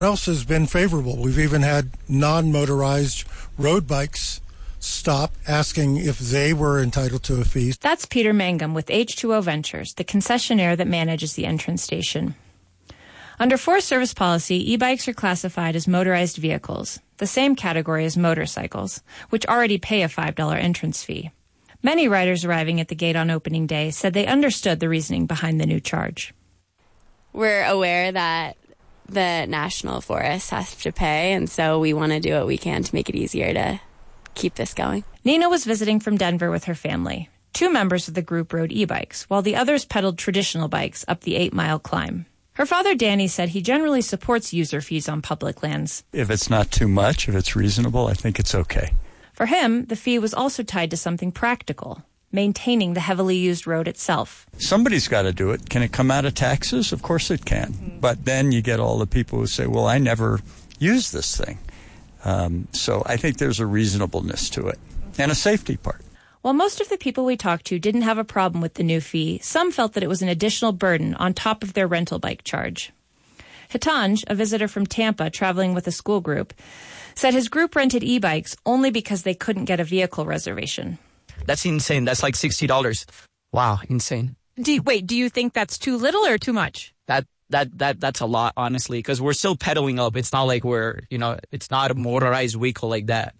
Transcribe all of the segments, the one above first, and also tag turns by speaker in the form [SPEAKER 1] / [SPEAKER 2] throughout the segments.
[SPEAKER 1] else has been favorable. We've even had non-motorized road bikes stop asking if they were entitled to a fee.
[SPEAKER 2] That's Peter Mangum with H2O Ventures, the concessionaire that manages the entrance station. Under Forest Service policy, e-bikes are classified as motorized vehicles, the same category as motorcycles, which already pay a $5 entrance fee. Many riders arriving at the gate on opening day said they understood the reasoning behind the new charge.
[SPEAKER 3] We're aware that the national forests have to pay, and so we want to do what we can to make it easier to keep this going.
[SPEAKER 2] Nina was visiting from Denver with her family. 2 members of the group rode e-bikes, while the others pedaled traditional bikes up the 8-mile climb. Her father, Danny, said he generally supports user fees on public lands.
[SPEAKER 4] If it's not too much, if it's reasonable, I think it's okay.
[SPEAKER 2] For him, the fee was also tied to something practical, maintaining the heavily used road itself.
[SPEAKER 4] Somebody's got to do it. Can it come out of taxes? Of course it can. Mm-hmm. But then you get all the people who say, well, I never use this thing. So I think there's a reasonableness to it and a safety part.
[SPEAKER 2] While most of the people we talked to didn't have a problem with the new fee, some felt that it was an additional burden on top of their rental bike charge. Hitanj, a visitor from Tampa traveling with a school group, said his group rented e-bikes only because they couldn't get a vehicle reservation.
[SPEAKER 5] That's insane. That's like $60. Wow, insane.
[SPEAKER 2] Do you think that's too little or too much?
[SPEAKER 5] That's a lot, honestly, because we're still pedaling up. It's not like it's not a motorized vehicle like that.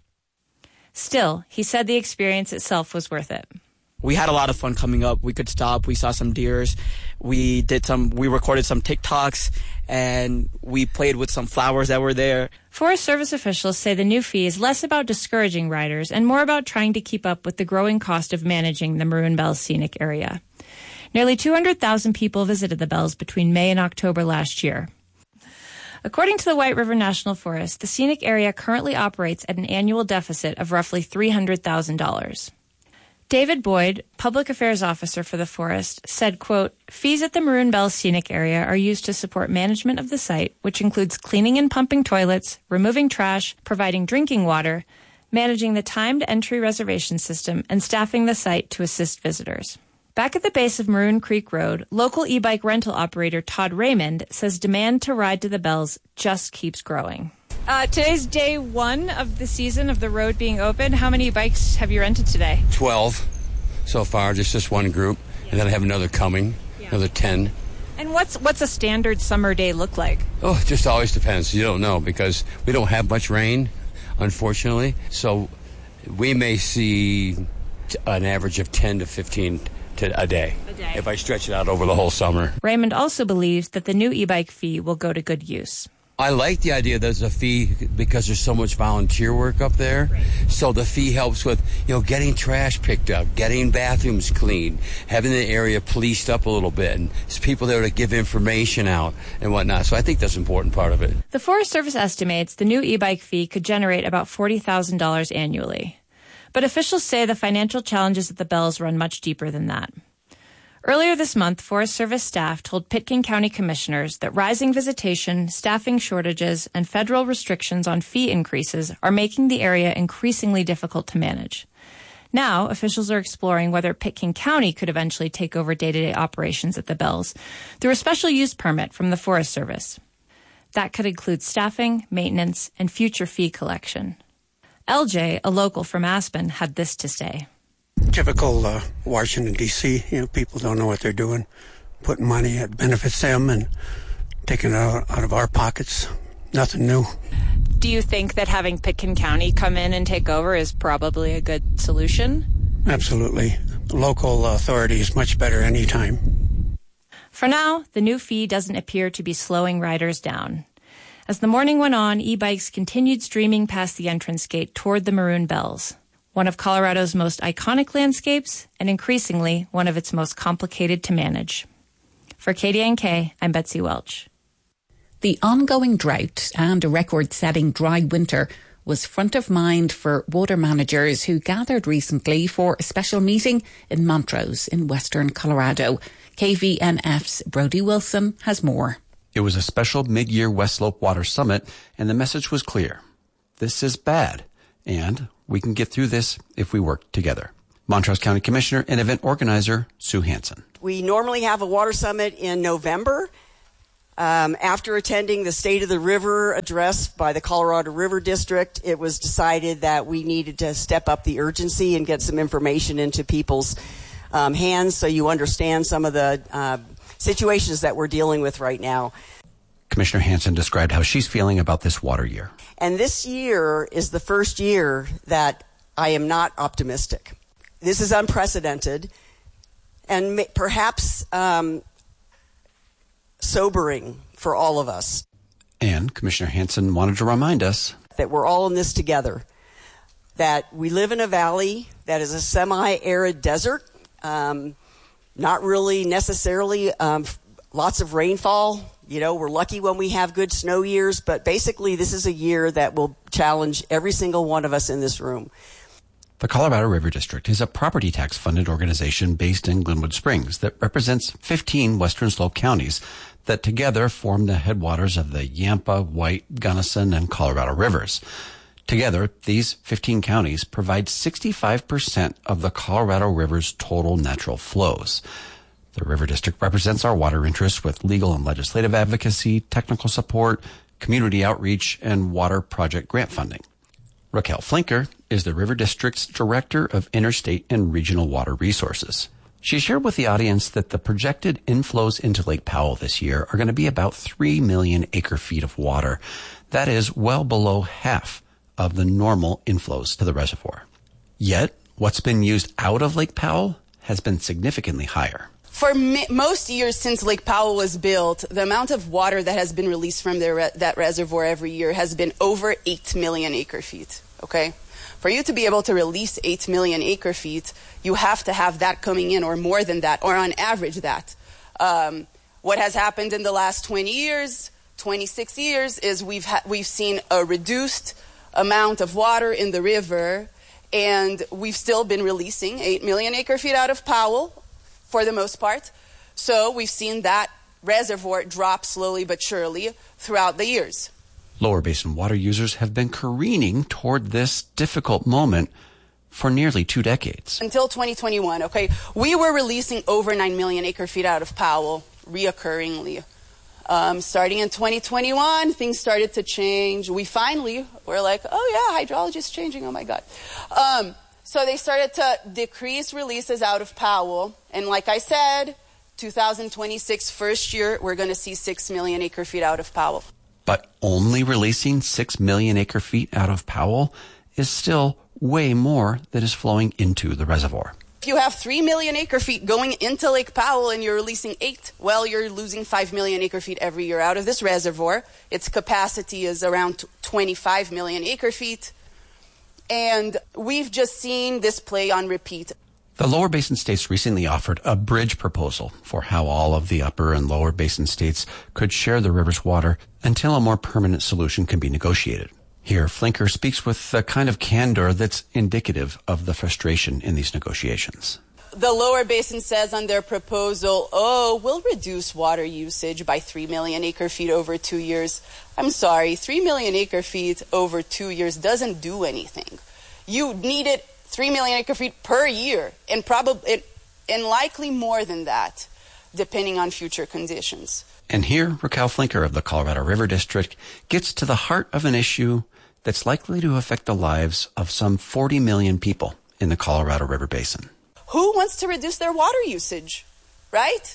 [SPEAKER 2] Still, he said the experience itself was worth it.
[SPEAKER 5] We had a lot of fun coming up. We could stop. We saw some deers. We recorded some TikToks, and we played with some flowers that were there.
[SPEAKER 2] Forest Service officials say the new fee is less about discouraging riders and more about trying to keep up with the growing cost of managing the Maroon Bells scenic area. Nearly 200,000 people visited the Bells between May and October last year. According to the White River National Forest, the scenic area currently operates at an annual deficit of roughly $300,000. David Boyd, public affairs officer for the forest, said, quote, fees at the Maroon Bells scenic area are used to support management of the site, which includes cleaning and pumping toilets, removing trash, providing drinking water, managing the timed entry reservation system, and staffing the site to assist visitors. Back at the base of Maroon Creek Road, local e-bike rental operator Todd Raymond says demand to ride to the Bells just keeps growing. Today's day 1 of the season of the road being open. How many bikes have you rented today?
[SPEAKER 6] 12 so far, just one group. Yeah. And then I have another coming, another 10.
[SPEAKER 2] And what's a standard summer day look like?
[SPEAKER 6] Oh, it just always depends. You don't know because we don't have much rain, unfortunately. So we may see an average of 10 to 15 a day if I stretch it out over the whole summer.
[SPEAKER 2] Raymond also believes that the new e-bike fee will go to good use.
[SPEAKER 6] I like the idea that there's a fee because there's so much volunteer work up there. Right. So the fee helps with, getting trash picked up, getting bathrooms cleaned, having the area policed up a little bit, and there's people there to give information out and whatnot. So I think that's an important part of it.
[SPEAKER 2] The Forest Service estimates the new e-bike fee could generate about $40,000 annually. But officials say the financial challenges at the Bells run much deeper than that. Earlier this month, Forest Service staff told Pitkin County commissioners that rising visitation, staffing shortages, and federal restrictions on fee increases are making the area increasingly difficult to manage. Now, officials are exploring whether Pitkin County could eventually take over day-to-day operations at the Bells through a special use permit from the Forest Service. That could include staffing, maintenance, and future fee collection. LJ, a local from Aspen, had this to say.
[SPEAKER 7] Typical Washington, D.C., people don't know what they're doing, putting money that benefits them and taking it out of our pockets. Nothing new.
[SPEAKER 2] Do you think that having Pitkin County come in and take over is probably a good solution?
[SPEAKER 7] Absolutely. Local authority is much better anytime.
[SPEAKER 2] For now, the new fee doesn't appear to be slowing riders down. As the morning went on, e-bikes continued streaming past the entrance gate toward the Maroon Bells, one of Colorado's most iconic landscapes and increasingly one of its most complicated to manage. For KDNK, I'm Betsy Welch.
[SPEAKER 8] The ongoing drought and a record-setting dry winter was front of mind for water managers who gathered recently for a special meeting in Montrose in western Colorado. KVNF's Brody Wilson has more.
[SPEAKER 9] It was a special mid-year West Slope Water Summit, and the message was clear. This is bad, and we can get through this if we work together. Montrose County Commissioner and event organizer Sue Hansen.
[SPEAKER 10] We normally have a water summit in November. After attending the State of the River address by the Colorado River District, it was decided that we needed to step up the urgency and get some information into people's hands so you understand some of the situations that we're dealing with right now.
[SPEAKER 9] Commissioner Hansen described how she's feeling about this water year.
[SPEAKER 10] And this year is the first year that I am not optimistic. This is unprecedented and perhaps sobering for all of us.
[SPEAKER 9] And Commissioner Hansen wanted to remind us
[SPEAKER 10] that we're all in this together, that we live in a valley that is a semi-arid desert, not really necessarily lots of rainfall. You know, we're lucky when we have good snow years, but basically this is a year that will challenge every single one of us in this room.
[SPEAKER 9] The Colorado River District is a property tax funded organization based in Glenwood Springs that represents 15 Western Slope counties that together form the headwaters of the Yampa, White, Gunnison, and Colorado rivers. Together, these 15 counties provide 65% of the Colorado River's total natural flows. The River District represents our water interests with legal and legislative advocacy, technical support, community outreach, and water project grant funding. Raquel Flinker is the River District's Director of Interstate and Regional Water Resources. She shared with the audience that the projected inflows into Lake Powell this year are going to be about 3 million acre-feet of water. That is well below half of the normal inflows to the reservoir. Yet, what's been used out of Lake Powell has been significantly higher.
[SPEAKER 11] For most years since Lake Powell was built, the amount of water that has been released from that reservoir every year has been over 8 million acre-feet, okay? For you to be able to release 8 million acre-feet, you have to have that coming in, or more than that, or on average that. What has happened in the last 20 years, 26 years, is we've seen a reduced amount of water in the river, and we've still been releasing 8 million acre-feet out of Powell, for the most part. So we've seen that reservoir drop slowly but surely throughout the years.
[SPEAKER 9] Lower Basin water users have been careening toward this difficult moment for nearly 2 decades.
[SPEAKER 11] Until 2021, okay, we were releasing over 9 million acre-feet out of Powell reoccurringly. Starting in 2021, things started to change. We finally were like, oh yeah, hydrology is changing, oh my God. So they started to decrease releases out of Powell. And like I said, 2026, first year, we're going to see 6 million acre-feet out of Powell.
[SPEAKER 9] But only releasing 6 million acre-feet out of Powell is still way more than is flowing into the reservoir.
[SPEAKER 11] If you have 3 million acre-feet going into Lake Powell and you're releasing 8, well, you're losing 5 million acre-feet every year out of this reservoir. Its capacity is around 25 million acre-feet. And we've just seen this play on repeat.
[SPEAKER 9] The Lower Basin states recently offered a bridge proposal for how all of the Upper and Lower Basin states could share the river's water until a more permanent solution can be negotiated. Here, Flinker speaks with the kind of candor that's indicative of the frustration in these negotiations.
[SPEAKER 11] The Lower Basin says on their proposal, we'll reduce water usage by 3 million acre-feet over 2 years. I'm sorry, 3 million acre-feet over 2 years doesn't do anything. You needed 3 million acre-feet per year, and likely more than that, depending on future conditions.
[SPEAKER 9] And here, Raquel Flinker of the Colorado River District gets to the heart of an issue that's likely to affect the lives of some 40 million people in the Colorado River Basin.
[SPEAKER 11] Who wants to reduce their water usage, right?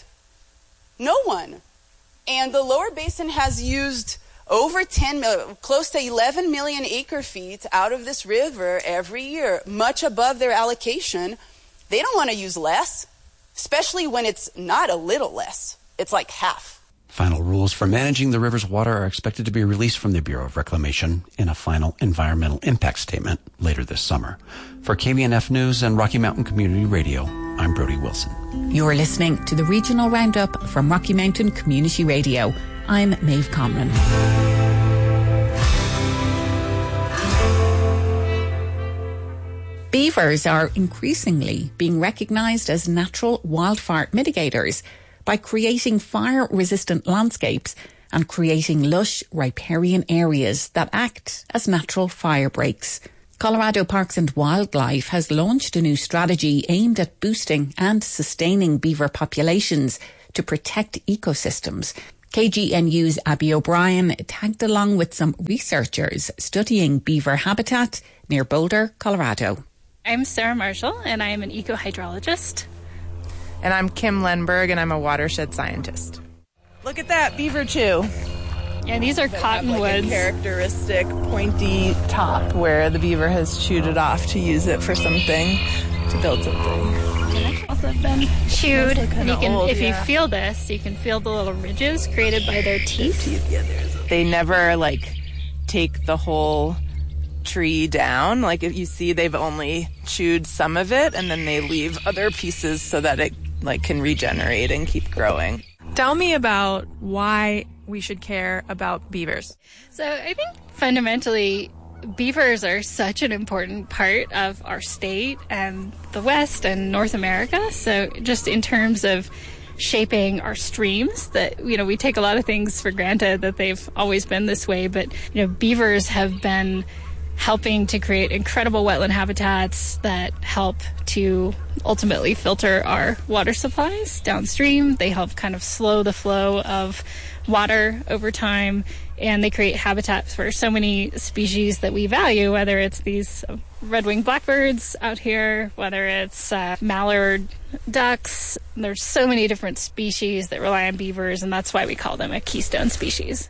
[SPEAKER 11] No one. And the Lower Basin has used over close to 11 million acre-feet out of this river every year, much above their allocation. They don't want to use less, especially when it's not a little less. It's like half.
[SPEAKER 9] Final rules for managing the river's water are expected to be released from the Bureau of Reclamation in a final environmental impact statement later this summer. For KVNF News and Rocky Mountain Community Radio, I'm Brody Wilson.
[SPEAKER 8] You're listening to the Regional Roundup from Rocky Mountain Community Radio. I'm Maeve Conran. Beavers are increasingly being recognised as natural wildfire mitigators by creating fire-resistant landscapes and creating lush riparian areas that act as natural fire breaks. Colorado Parks and Wildlife has launched a new strategy aimed at boosting and sustaining beaver populations to protect ecosystems. KGNU's Abby O'Brien tagged along with some researchers studying beaver habitat near Boulder, Colorado.
[SPEAKER 12] I'm Sarah Marshall, and I am an eco-hydrologist.
[SPEAKER 13] And I'm Kim Lenberg, and I'm a watershed scientist. Look at that beaver chew.
[SPEAKER 12] Yeah, these are cottonwoods.
[SPEAKER 13] A characteristic pointy top where the beaver has chewed it off to use it for something, to build something.
[SPEAKER 12] Also been chewed, and if you feel this, you can feel the little ridges created by their teeth.
[SPEAKER 13] They never take the whole tree down. If you see, they've only chewed some of it, and then they leave other pieces so that it can regenerate and keep growing.
[SPEAKER 14] Tell me about why we should care about beavers.
[SPEAKER 12] So I think fundamentally, beavers are such an important part of our state and the West and North America. So just in terms of shaping our streams, that, we take a lot of things for granted that they've always been this way, but, beavers have been helping to create incredible wetland habitats that help to ultimately filter our water supplies downstream. They help kind of slow the flow of water over time, and they create habitats for so many species that we value, whether it's these red-winged blackbirds out here, whether it's mallard ducks. There's so many different species that rely on beavers, and that's why we call them a keystone species.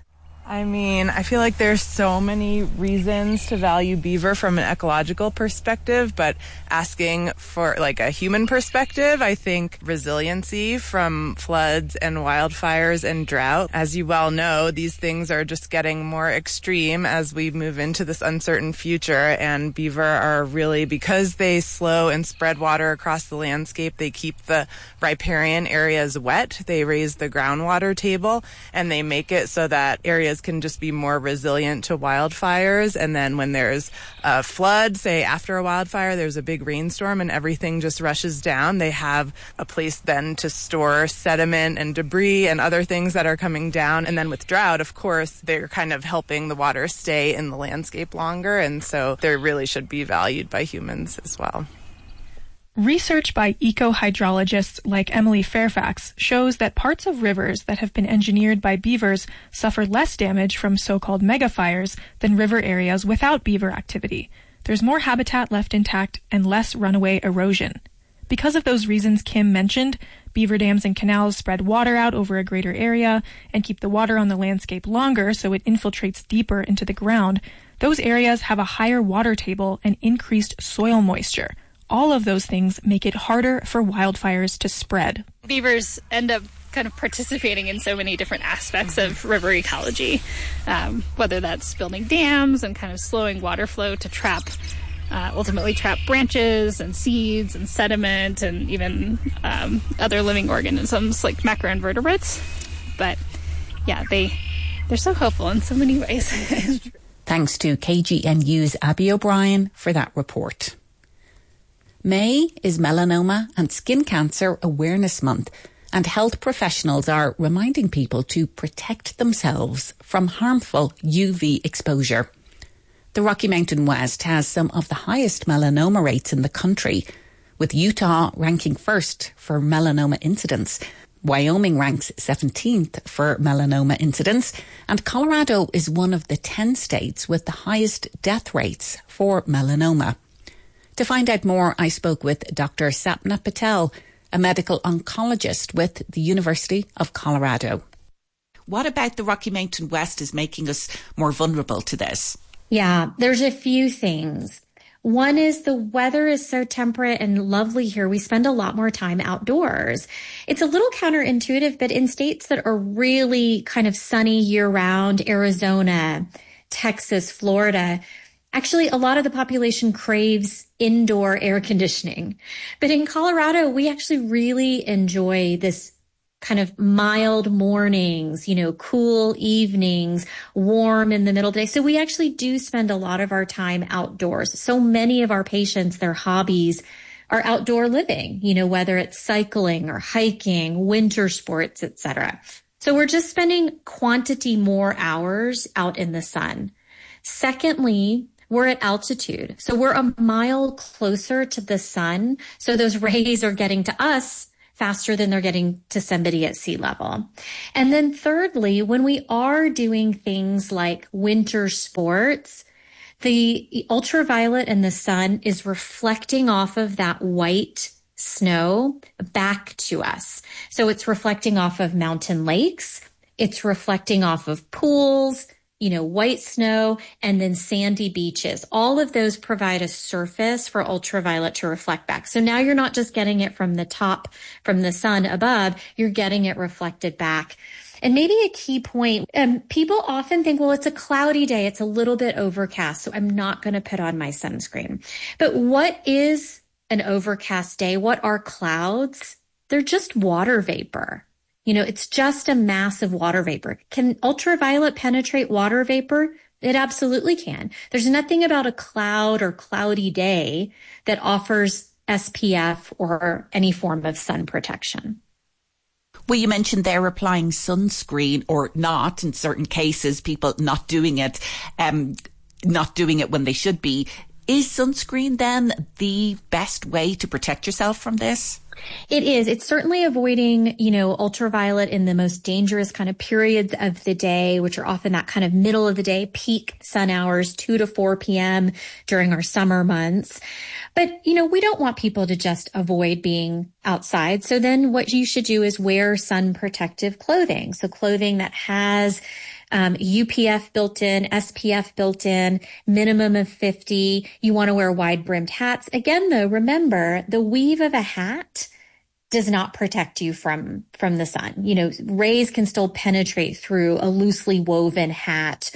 [SPEAKER 13] I feel like there's so many reasons to value beaver from an ecological perspective, but asking for a human perspective, I think resiliency from floods and wildfires and drought. As you well know, these things are just getting more extreme as we move into this uncertain future, and beaver are really, because they slow and spread water across the landscape, they keep the riparian areas wet, they raise the groundwater table, and they make it so that areas can just be more resilient to wildfires. And then when there's a flood, say after a wildfire, there's a big rainstorm and everything just rushes down, they have a place then to store sediment and debris and other things that are coming down. And then with drought, of course, they're kind of helping the water stay in the landscape longer. And so they really should be valued by humans as well.
[SPEAKER 14] Research by eco-hydrologists like Emily Fairfax shows that parts of rivers that have been engineered by beavers suffer less damage from so-called megafires than river areas without beaver activity. There's more habitat left intact and less runaway erosion. Because of those reasons Kim mentioned, beaver dams and canals spread water out over a greater area and keep the water on the landscape longer so it infiltrates deeper into the ground. Those areas have a higher water table and increased soil moisture. All of those things make it harder for wildfires to spread.
[SPEAKER 12] Beavers end up kind of participating in so many different aspects of river ecology, whether that's building dams and kind of slowing water flow to ultimately trap branches and seeds and sediment and even other living organisms like macroinvertebrates. But yeah, they're so helpful in so many ways.
[SPEAKER 8] Thanks to KGNU's Abby O'Brien for that report. May is Melanoma and Skin Cancer Awareness Month, and health professionals are reminding people to protect themselves from harmful UV exposure. The Rocky Mountain West has some of the highest melanoma rates in the country, with Utah ranking first for melanoma incidence. Wyoming ranks 17th for melanoma incidence, and Colorado is one of the 10 states with the highest death rates for melanoma. To find out more, I spoke with Dr. Sapna Patel, a medical oncologist with the University of Colorado. What about the Rocky Mountain West is making us more vulnerable to this?
[SPEAKER 15] Yeah, there's a few things. One is the weather is so temperate and lovely here. We spend a lot more time outdoors. It's a little counterintuitive, but in states that are really kind of sunny year round, Arizona, Texas, Florida, actually, a lot of the population craves indoor air conditioning. But in Colorado, we actually really enjoy this kind of mild mornings, cool evenings, warm in the middle of the day. So we actually do spend a lot of our time outdoors. So many of our patients, their hobbies are outdoor living, whether it's cycling or hiking, winter sports, etc. So we're just spending quantity more hours out in the sun. Secondly, we're at altitude. So we're a mile closer to the sun. So those rays are getting to us faster than they're getting to somebody at sea level. And then thirdly, when we are doing things like winter sports, the ultraviolet in the sun is reflecting off of that white snow back to us. So it's reflecting off of mountain lakes. It's reflecting off of pools, white snow, and then sandy beaches. All of those provide a surface for ultraviolet to reflect back. So now you're not just getting it from the top, from the sun above, you're getting it reflected back. And maybe a key point, people often think, well, it's a cloudy day. It's a little bit overcast, so I'm not going to put on my sunscreen. But what is an overcast day? What are clouds? They're just water vapor. It's just a mass of water vapor. Can ultraviolet penetrate water vapor? It absolutely can. There's nothing about a cloud or cloudy day that offers SPF or any form of sun protection.
[SPEAKER 8] Well, you mentioned there applying sunscreen or not, in certain cases, people not doing it when they should be. Is sunscreen then the best way to protect yourself from this?
[SPEAKER 15] It is. It's certainly avoiding, ultraviolet in the most dangerous kind of periods of the day, which are often that kind of middle of the day, peak sun hours, 2 to 4 p.m. during our summer months. But, we don't want people to just avoid being outside. So then what you should do is wear sun protective clothing. So clothing that has UPF built in, SPF built in, minimum of 50. You want to wear wide brimmed hats. Again, though, remember the weave of a hat does not protect you from the sun. Rays can still penetrate through a loosely woven hat,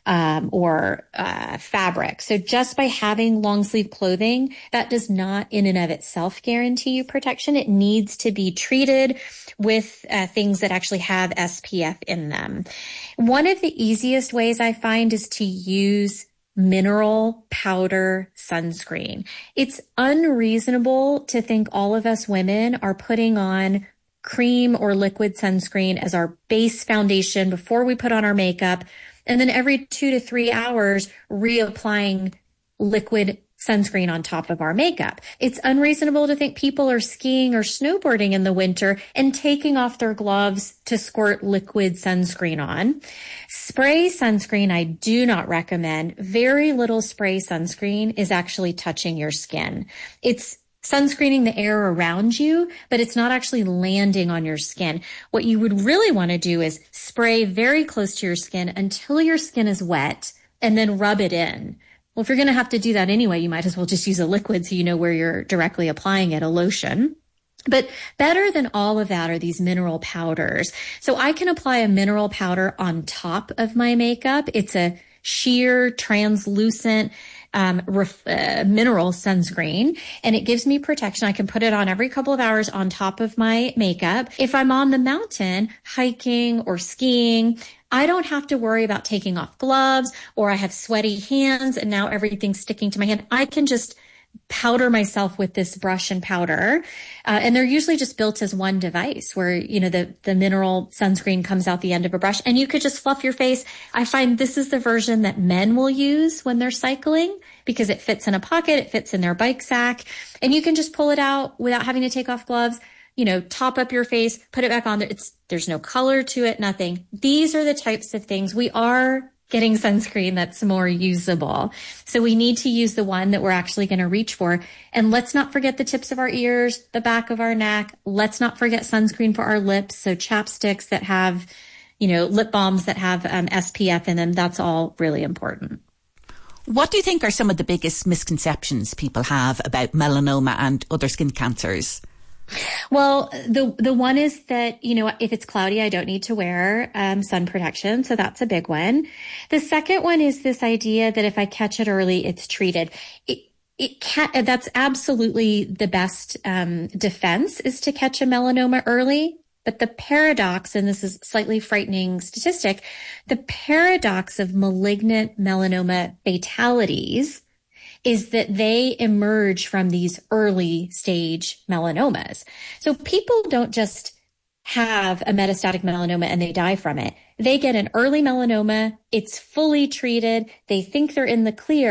[SPEAKER 15] or fabric. So just by having long sleeve clothing, that does not in and of itself guarantee you protection. It needs to be treated with things that actually have SPF in them. One of the easiest ways I find is to use mineral powder sunscreen. It's unreasonable to think all of us women are putting on cream or liquid sunscreen as our base foundation before we put on our makeup, and then every 2 to 3 hours reapplying liquid sunscreen on top of our makeup. It's unreasonable to think people are skiing or snowboarding in the winter and taking off their gloves to squirt liquid sunscreen on. Spray sunscreen, I do not recommend. Very little spray sunscreen is actually touching your skin. It's sunscreening the air around you, but it's not actually landing on your skin. What you would really want to do is spray very close to your skin until your skin is wet and then rub it in. Well, if you're going to have to do that anyway, you might as well just use a liquid so you know where you're directly applying it, a lotion. But better than all of that are these mineral powders. So I can apply a mineral powder on top of my makeup. It's a sheer, translucent, mineral sunscreen, and it gives me protection. I can put it on every couple of hours on top of my makeup. If I'm on the mountain hiking or skiing, I don't have to worry about taking off gloves, or I have sweaty hands and now everything's sticking to my hand. I can just powder myself with this brush and powder. And they're usually just built as one device where, the mineral sunscreen comes out the end of a brush and you could just fluff your face. I find this is the version that men will use when they're cycling because it fits in a pocket, it fits in their bike sack, and you can just pull it out without having to take off gloves. Top up your face, put it back on there. There's no color to it, nothing. These are the types of things. We are getting sunscreen that's more usable. So we need to use the one that we're actually going to reach for. And let's not forget the tips of our ears, the back of our neck. Let's not forget sunscreen for our lips. So chapsticks that have, lip balms that have SPF in them. That's all really important.
[SPEAKER 8] What do you think are some of the biggest misconceptions people have about melanoma and other skin cancers?
[SPEAKER 15] Well, the one is that, if it's cloudy, I don't need to wear sun protection. So that's a big one. The second one is this idea that if I catch it early, it's treated. That's absolutely the best defense, is to catch a melanoma early. But the paradox, and this is a slightly frightening statistic, the paradox of malignant melanoma fatalities is that they emerge from these early stage melanomas. So people don't just have a metastatic melanoma and they die from it. They get an early melanoma. It's fully treated. They think they're in the clear.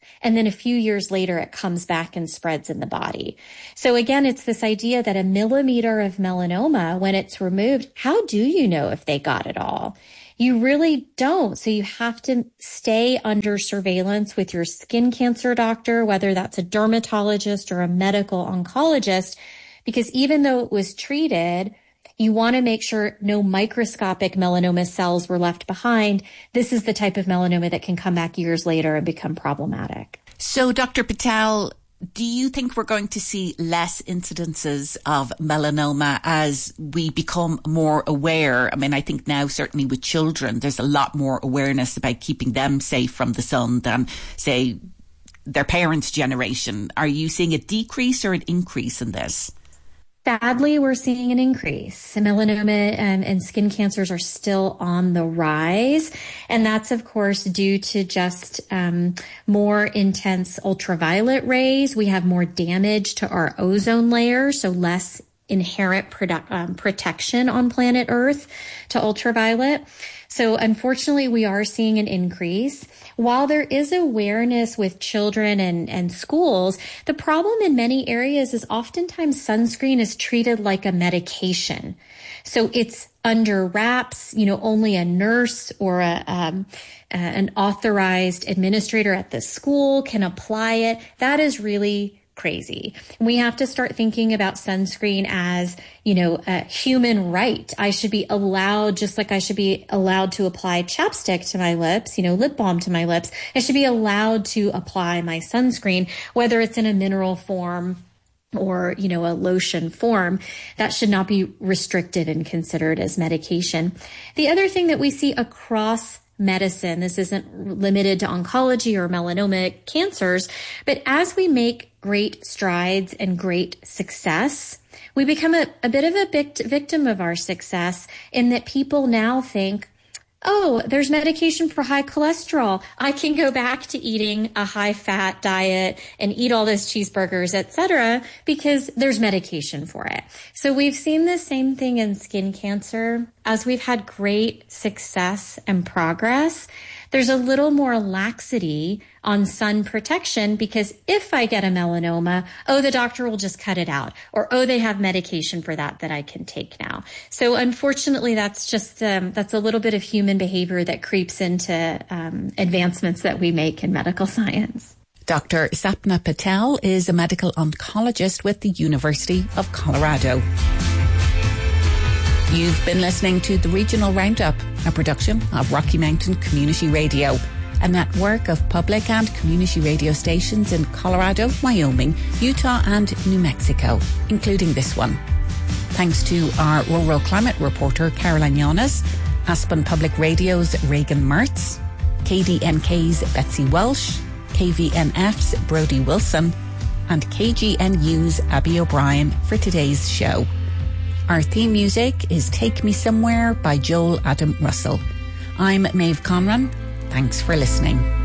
[SPEAKER 15] And then a few years later, it comes back and spreads in the body. So again, it's this idea that a millimeter of melanoma, when it's removed, how do you know if they got it all? You really don't. So you have to stay under surveillance with your skin cancer doctor, whether that's a dermatologist or a medical oncologist, because even though it was treated, you want to make sure no microscopic melanoma cells were left behind. This is the type of melanoma that can come back years later and become problematic.
[SPEAKER 8] So, Dr. Patel, do you think we're going to see less incidences of melanoma as we become more aware? I mean, I think now, certainly with children, there's a lot more awareness about keeping them safe from the sun than, say, their parents' generation. Are you seeing a decrease or an increase in this?
[SPEAKER 15] Sadly, we're seeing an increase. Melanoma and skin cancers are still on the rise. And that's, of course, due to just more intense ultraviolet rays. We have more damage to our ozone layer, so less inherent protection on planet Earth to ultraviolet. So unfortunately, we are seeing an increase. While there is awareness with children and schools, the problem in many areas is oftentimes sunscreen is treated like a medication. So it's under wraps, only a nurse or an authorized administrator at the school can apply it. That is really crazy. We have to start thinking about sunscreen as, a human right. I should be allowed, just like I should be allowed to apply chapstick to my lips, lip balm to my lips. I should be allowed to apply my sunscreen, whether it's in a mineral form or, a lotion form. That should not be restricted and considered as medication. The other thing that we see across medicine, this isn't limited to oncology or melanoma cancers, but as we make great strides and great success, we become a bit of a victim of our success in that people now think, oh, there's medication for high cholesterol. I can go back to eating a high-fat diet and eat all those cheeseburgers, etc., because there's medication for it. So we've seen the same thing in skin cancer. As we've had great success and progress, there's a little more laxity on sun protection because if I get a melanoma, the doctor will just cut it out, or they have medication for that I can take now. So unfortunately, that's just that's a little bit of human behavior that creeps into advancements that we make in medical science.
[SPEAKER 8] Dr. Sapna Patel is a medical oncologist with the University of Colorado. You've been listening to the Regional Roundup, a production of Rocky Mountain Community Radio, a network of public and community radio stations in Colorado, Wyoming, Utah and New Mexico, including this one. Thanks to our rural climate reporter, Caroline Yanes, Aspen Public Radio's Reagan Mertz, KDNK's Betsy Welsh, KVNF's Brody Wilson, and KGNU's Abby O'Brien for today's show. Our theme music is Take Me Somewhere by Joel Adam Russell. I'm Maeve Conran. Thanks for listening.